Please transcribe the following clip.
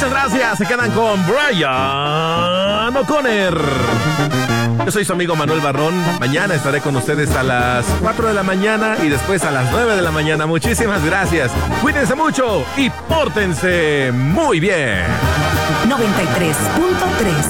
Muchas gracias, se quedan con Brian O'Connor. Yo soy su amigo Manuel Barrón. Mañana estaré con ustedes a las 4 de la mañana y después a las 9 de la mañana. Muchísimas gracias. Cuídense mucho y pórtense muy bien. 93.3